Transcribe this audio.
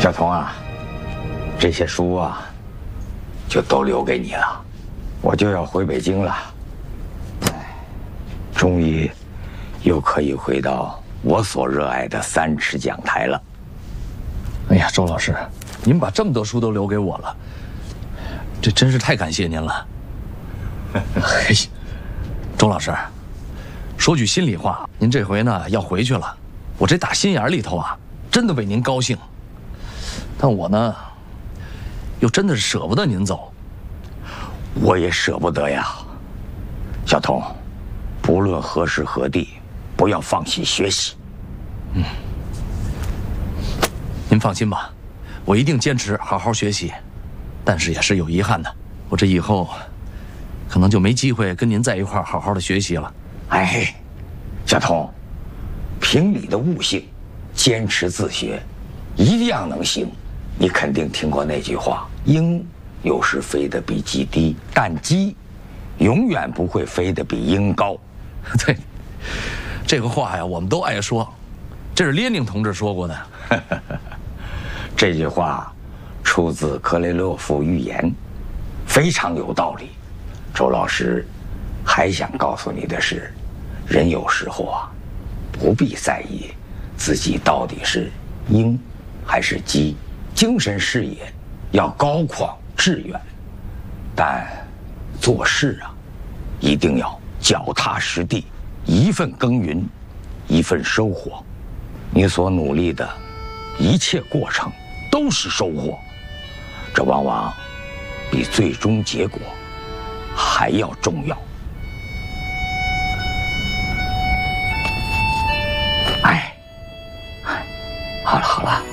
小童啊，这些书啊，就都留给你了。我就要回北京了，终于又可以回到我所热爱的3尺讲台了。 哎呀，周老师，您把这么多书都留给我了，这真是太感谢您了。嘿，周老师，说句心里话，您这回呢要回去了，我这打心眼里头啊，真的为您高兴。但我呢，又真的是舍不得您走。 我也舍不得呀，小童，不论何时何地，不要放弃学习。 您放心吧，我一定坚持好好学习。但是也是有遗憾的，我这以后可能就没机会跟您在一块儿好好的学习了。 哎，小童，凭你的悟性，坚持自学，一样能行。你肯定听过那句话：鹰有时飞得比鸡低，但鸡永远不会飞得比鹰高。 对，这个话呀，我们都爱说，这是列宁同志说过的。 这句话出自克雷洛夫寓言，非常有道理。周老师还想告诉你的是，人有时候啊，不必在意自己到底是鹰还是鸡，精神视野要高旷致远，但做事啊，一定要脚踏实地，一份耕耘，一份收获。你所努力的一切过程都是收获，这往往比最终结果还要重要。哎，好了好了。